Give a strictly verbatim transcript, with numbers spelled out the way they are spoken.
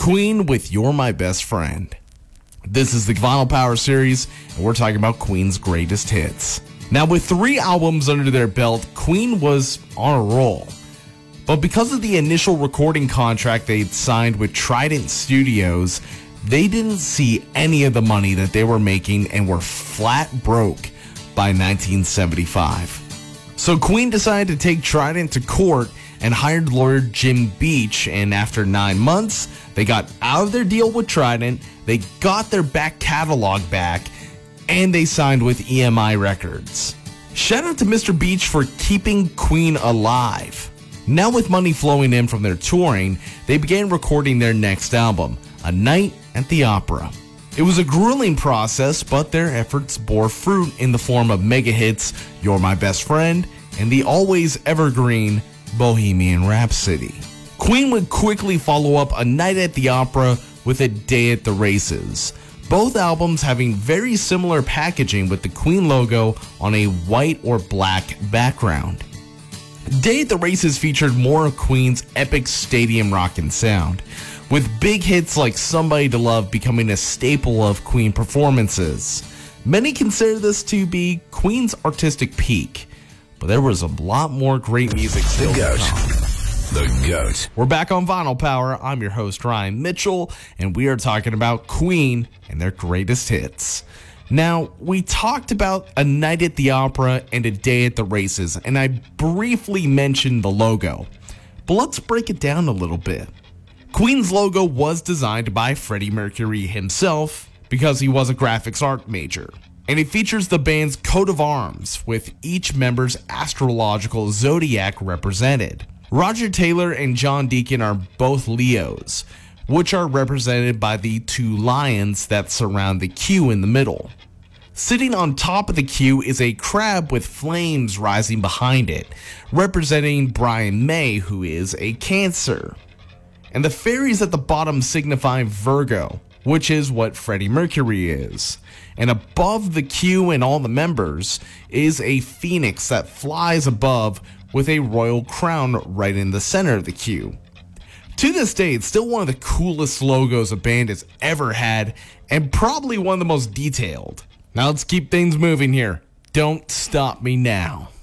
Queen with You're My Best Friend. This is the Vinyl Power series, and we're talking about Queen's greatest hits. Now, with three albums under their belt, Queen was on a roll. But because of the initial recording contract they'd signed with Trident Studios, they didn't see any of the money that they were making and were flat broke by nineteen seventy-five. So Queen decided to take Trident to court and hired lawyer Jim Beach, and after nine months, they got out of their deal with Trident, they got their back catalog back, and they signed with E M I Records. Shout out to Mister Beach for keeping Queen alive. Now with money flowing in from their touring, they began recording their next album, A Night at the Opera. It was a grueling process, but their efforts bore fruit in the form of mega hits You're My Best Friend and the always evergreen Bohemian Rhapsody. Queen would quickly follow up A Night at the Opera with A Day at the Races, both albums having very similar packaging with the Queen logo on a white or black background. Day at the Races featured more of Queen's epic stadium rockin' sound, with big hits like Somebody to Love becoming a staple of Queen performances. Many consider this to be Queen's artistic peak, but there was a lot more great music still The to GOAT. come. The GOAT. We're back on Vinyl Power. I'm your host, Ryan Mitchell, and we are talking about Queen and their greatest hits. Now, we talked about A Night at the Opera and A Day at the Races, and I briefly mentioned the logo. But let's break it down a little bit. Queen's logo was designed by Freddie Mercury himself because he was a graphics art major. And it features the band's coat of arms with each member's astrological zodiac represented. Roger Taylor and John Deacon are both Leos, which are represented by the two lions that surround the Q in the middle. Sitting on top of the Q is a crab with flames rising behind it, representing Brian May, who is a Cancer. And the fairies at the bottom signify Virgo, which is what Freddie Mercury is. And above the Q and all the members is a phoenix that flies above with a royal crown right in the center of the Q. To this day, it's still one of the coolest logos a band has ever had, and probably one of the most detailed. Now let's keep things moving here. Don't Stop Me Now.